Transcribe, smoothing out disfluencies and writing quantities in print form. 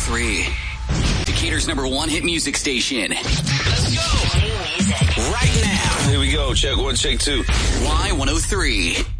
Y103. Decatur's #1 hit music station. Let's go. Right now. Here we go. Check 1, check 2. Y103.